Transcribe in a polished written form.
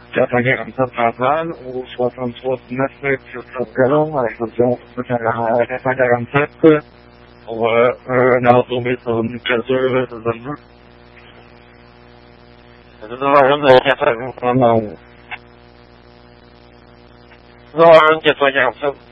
Jatuhnya kan terpasan, 63 sur galon, avec l'option de pacaran set, pour un automobile sur une culture, c'est ça. C'est ça, un 447.